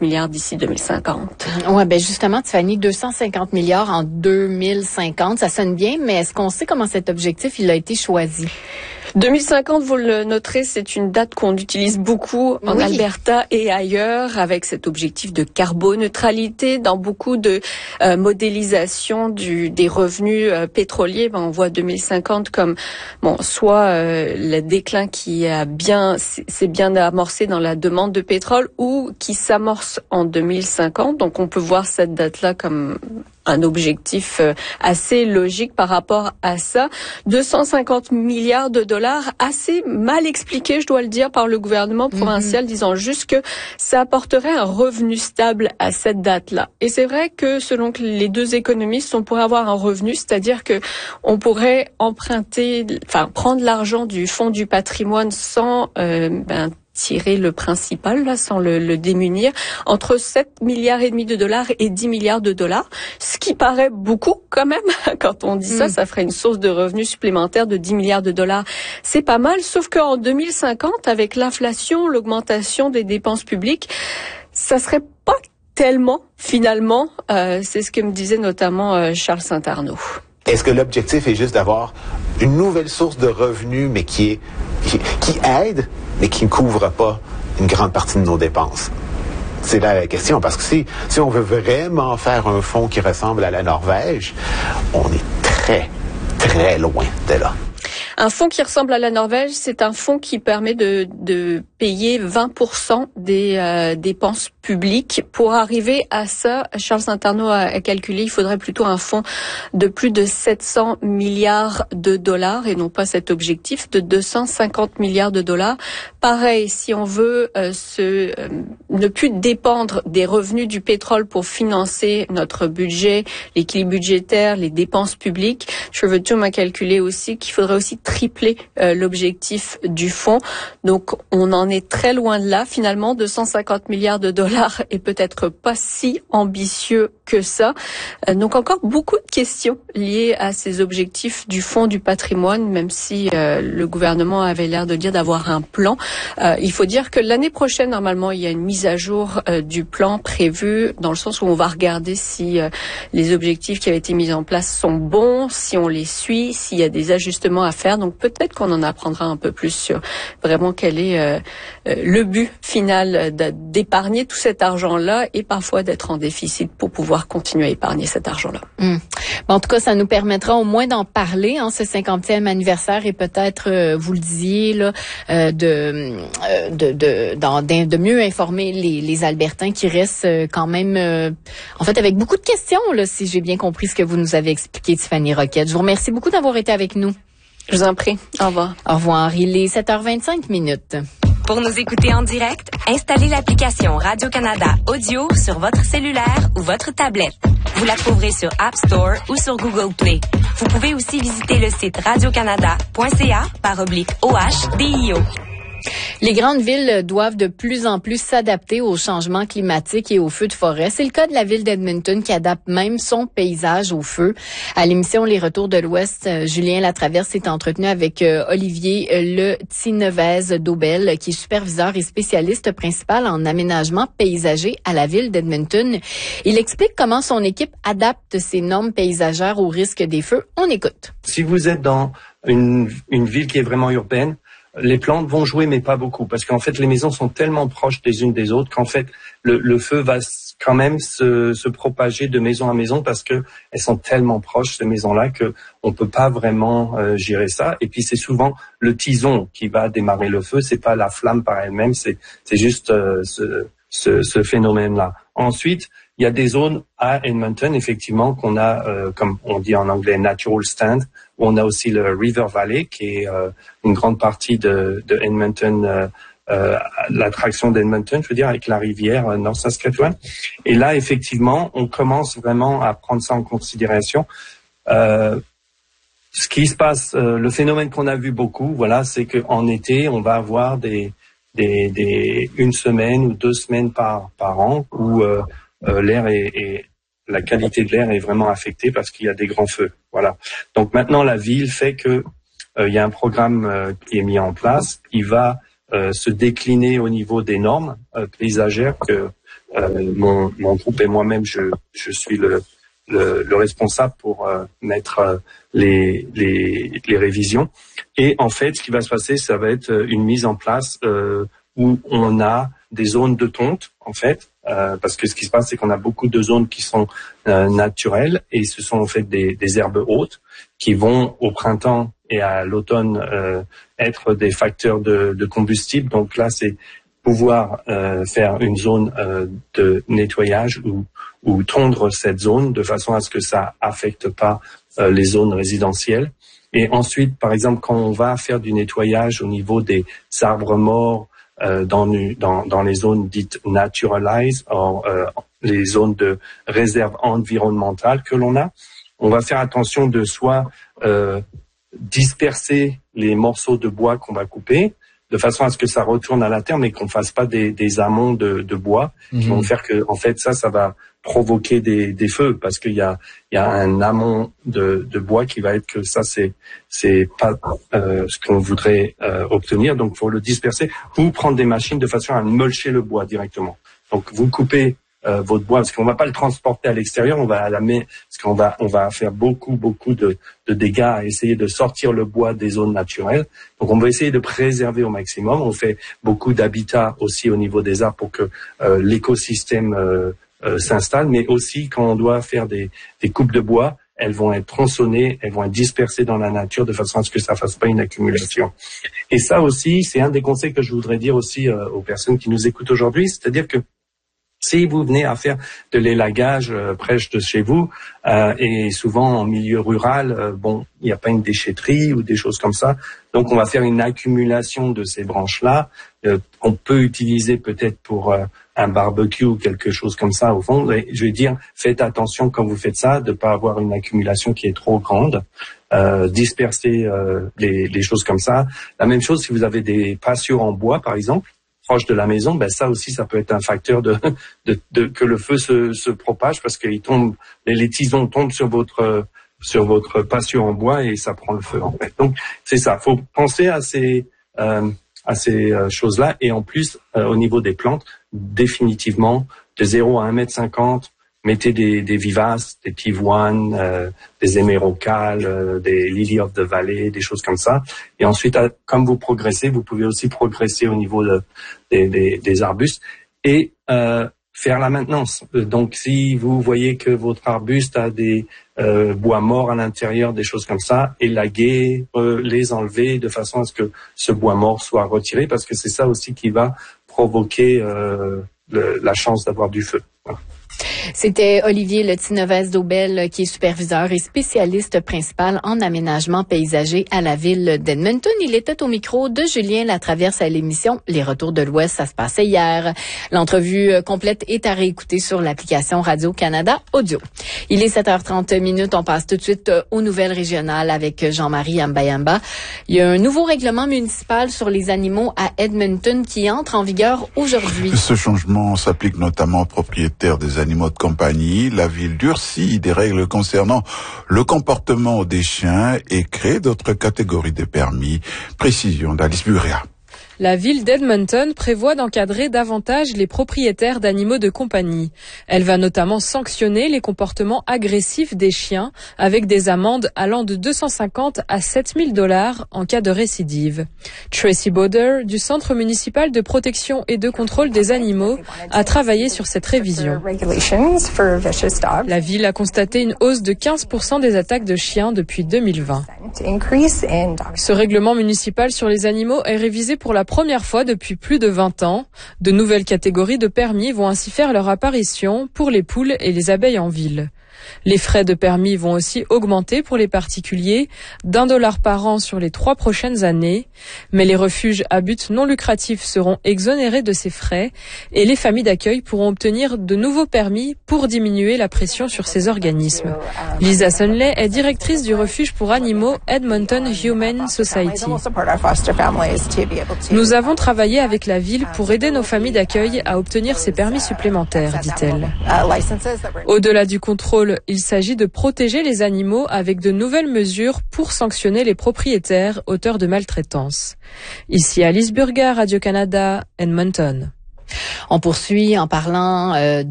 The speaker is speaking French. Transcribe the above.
milliards d'ici 2050. Ouais, ben justement, Tiffany, 250 milliards en 2050, ça sonne bien, mais est-ce qu'on sait comment cet objectif il a été choisi? 2050, vous le noterez, c'est une date qu'on utilise beaucoup en Alberta et ailleurs, avec cet objectif de carboneutralité. Dans beaucoup de modélisations des revenus pétroliers, on voit 2050 comme soit le déclin qui s'est bien amorcé dans la demande de pétrole ou qui s'amorce en 2050. Donc on peut voir cette date-là comme un objectif assez logique par rapport à ça. 250 milliards de dollars, assez mal expliqué, je dois le dire, par le gouvernement provincial, disant juste que ça apporterait un revenu stable à cette date-là. Et c'est vrai que selon les deux économistes, on pourrait avoir un revenu, c'est-à-dire que on pourrait prendre l'argent du fonds du patrimoine sans tirer le principal, là, sans le démunir, entre 7 milliards et demi de dollars et 10 milliards de dollars, ce qui paraît beaucoup quand même. Quand on dit ça ferait une source de revenus supplémentaire de 10 milliards de dollars. C'est pas mal, sauf qu'en 2050, avec l'inflation, l'augmentation des dépenses publiques, ça serait pas tellement, finalement. C'est ce que me disait notamment Charles Saint-Arnaud. Est-ce que l'objectif est juste d'avoir une nouvelle source de revenus, mais qui aide, mais qui ne couvre pas une grande partie de nos dépenses? C'est là la question, parce que si on veut vraiment faire un fonds qui ressemble à la Norvège, on est très, très loin de là. Un fonds qui ressemble à la Norvège, c'est un fonds qui permet de payer 20% des dépenses publiques. Pour arriver à ça, Charles Saint-Arnaud a calculé, il faudrait plutôt un fonds de plus de 700 milliards de dollars et non pas cet objectif de 250 milliards de dollars. Pareil, si on veut ne plus dépendre des revenus du pétrole pour financer notre budget, l'équilibre budgétaire, les dépenses publiques, Trevettum a calculé aussi qu'il faudrait aussi tripler l'objectif du fonds. Donc, on en est très loin de là. Finalement, 250 milliards de dollars est peut-être pas si ambitieux que ça. Donc, encore beaucoup de questions liées à ces objectifs du fonds du patrimoine, même si le gouvernement avait l'air de dire d'avoir un plan. Il faut dire que l'année prochaine, normalement, il y a une mise à jour du plan prévu, dans le sens où on va regarder si les objectifs qui avaient été mis en place sont bons, si on les suit, s'il y a des ajustements à faire. Donc peut-être qu'on en apprendra un peu plus sur vraiment quel est le but final d'épargner tout cet argent-là et parfois d'être en déficit pour pouvoir continuer à épargner cet argent-là. En tout cas, ça nous permettra au moins d'en parler, ce 50e anniversaire et peut-être, vous le disiez, là, de mieux informer les Albertains qui restent quand même, en fait, avec beaucoup de questions, là, si j'ai bien compris ce que vous nous avez expliqué, Tiffany Roquette. Je vous remercie beaucoup d'avoir été avec nous. Je vous en prie. Au revoir. Au revoir. Il est 7h25. Pour nous écouter en direct, installez l'application Radio-Canada Audio sur votre cellulaire ou votre tablette. Vous la trouverez sur App Store ou sur Google Play. Vous pouvez aussi visiter le site radiocanada.ca/OHDIO. Les grandes villes doivent de plus en plus s'adapter aux changements climatiques et aux feux de forêt. C'est le cas de la ville d'Edmonton qui adapte même son paysage aux feux. À l'émission Les Retours de l'Ouest, Julien Latraverse s'est entretenu avec Olivier Le Tinevez d'Aubel, qui est superviseur et spécialiste principal en aménagement paysager à la ville d'Edmonton. Il explique comment son équipe adapte ses normes paysagères au risque des feux. On écoute. Si vous êtes dans une ville qui est vraiment urbaine, les plantes vont jouer, mais pas beaucoup, parce qu'en fait, les maisons sont tellement proches les unes des autres qu'en fait, le feu va quand même se propager de maison à maison parce que elles sont tellement proches, ces maisons-là, que on peut pas vraiment gérer ça. Et puis, c'est souvent le tison qui va démarrer le feu, c'est pas la flamme par elle-même, c'est juste ce phénomène-là. Ensuite, il y a des zones à Edmonton, effectivement, qu'on a, comme on dit en anglais, natural stand, où on a aussi le River Valley, qui est une grande partie de Edmonton, l'attraction d'Edmonton, je veux dire, avec la rivière North Saskatchewan. Et là, effectivement, on commence vraiment à prendre ça en considération. Ce qui se passe, le phénomène qu'on a vu beaucoup, voilà, c'est qu'en été, on va avoir une semaine ou 2 semaines par an où l'air la qualité de l'air est vraiment affectée parce qu'il y a des grands feux. Voilà. Donc maintenant, la ville fait que il y a un programme qui est mis en place. Il va se décliner au niveau des normes paysagères que mon groupe et moi-même, je suis le responsable pour mettre les révisions. Et en fait, ce qui va se passer, ça va être une mise en place où on a des zones de tonte, en fait, parce que ce qui se passe, c'est qu'on a beaucoup de zones qui sont naturelles, et ce sont en fait des herbes hautes qui vont au printemps et à l'automne être des facteurs de combustible. Donc là, c'est pouvoir faire une zone de nettoyage ou tondre cette zone de façon à ce que ça affecte pas les zones résidentielles. Et ensuite, par exemple, quand on va faire du nettoyage au niveau des arbres morts dans les zones dites naturalized, les zones de réserve environnementale que l'on a, on va faire attention de soit disperser les morceaux de bois qu'on va couper, de façon à ce que ça retourne à la terre, mais qu'on fasse pas des amont de bois qui vont faire que, en fait, ça va provoquer des feux, parce qu'il y a un amont de bois qui va être que ça, c'est pas ce qu'on voudrait obtenir. Donc, faut le disperser ou prendre des machines de façon à mulcher le bois directement. Donc, vous coupez votre bois, parce qu'on va pas le transporter à l'extérieur, on va parce qu'on va faire beaucoup de dégâts à essayer de sortir le bois des zones naturelles. Donc on va essayer de préserver au maximum. On fait beaucoup d'habitats aussi au niveau des arbres pour que l'écosystème s'installe, mais aussi quand on doit faire des coupes de bois, elles vont être tronçonnées, elles vont être dispersées dans la nature de façon à ce que ça fasse pas une accumulation. Et ça aussi, c'est un des conseils que je voudrais dire aussi aux personnes qui nous écoutent aujourd'hui, c'est-à-dire que si vous venez à faire de l'élagage près de chez vous, et souvent en milieu rural, il n'y a pas une déchetterie ou des choses comme ça, donc on va faire une accumulation de ces branches-là, qu'on peut utiliser peut-être pour un barbecue ou quelque chose comme ça au fond. Et je veux dire, faites attention quand vous faites ça, de pas avoir une accumulation qui est trop grande, disperser les choses comme ça. La même chose si vous avez des pâtures en bois, par exemple, proche de la maison, ça aussi, ça peut être un facteur que le feu se propage, parce qu'il tombe, les tisons tombent sur votre pâture en bois et ça prend le feu, en fait. Donc, c'est ça. Faut penser à ces choses-là. Et en plus, au niveau des plantes, définitivement, de 0 à 1,50 m, mettez des vivaces, des pivoines, des émérocales, des lilies of the valley, des choses comme ça. Et ensuite, comme vous progressez, vous pouvez aussi progresser au niveau des arbustes et faire la maintenance. Donc, si vous voyez que votre arbuste a des bois morts à l'intérieur, des choses comme ça, élaguer, les enlever de façon à ce que ce bois mort soit retiré, parce que c'est ça aussi qui va provoquer la chance d'avoir du feu. Voilà. C'était Olivier Letineves-Daubel, qui est superviseur et spécialiste principal en aménagement paysager à la ville d'Edmonton. Il était au micro de Julien Latraverse à l'émission Les Retours de l'Ouest. Ça se passait hier. L'entrevue complète est à réécouter sur l'application Radio-Canada Audio. Il est 7h30. On passe tout de suite aux nouvelles régionales avec Jean-Marie Ambayamba. Il y a un nouveau règlement municipal sur les animaux à Edmonton qui entre en vigueur aujourd'hui. Ce changement s'applique notamment aux propriétaires des animaux de compagnie. La ville durcit des règles concernant le comportement des chiens et crée d'autres catégories de permis. Précision d'Alice Buria. La ville d'Edmonton prévoit d'encadrer davantage les propriétaires d'animaux de compagnie. Elle va notamment sanctionner les comportements agressifs des chiens avec des amendes allant de 250 à 7 000 $ en cas de récidive. Tracy Boder, du Centre municipal de protection et de contrôle des animaux, a travaillé sur cette révision. La ville a constaté une hausse de 15% des attaques de chiens depuis 2020. Ce règlement municipal sur les animaux est révisé pour la première fois depuis plus de 20 ans. De nouvelles catégories de permis vont ainsi faire leur apparition pour les poules et les abeilles en ville. Les frais de permis vont aussi augmenter pour les particuliers d'$1 par an sur les 3 prochaines années. Mais les refuges à but non lucratif seront exonérés de ces frais et les familles d'accueil pourront obtenir de nouveaux permis pour diminuer la pression sur ces organismes. Lisa Sunley est directrice du refuge pour animaux Edmonton Humane Society. Nous avons travaillé avec la ville pour aider nos familles d'accueil à obtenir ces permis supplémentaires, dit-elle. Au-delà du contrôle, il s'agit de protéger les animaux avec de nouvelles mesures pour sanctionner les propriétaires auteurs de maltraitance. Ici Alice Burga, Radio-Canada, Edmonton. On poursuit en parlant de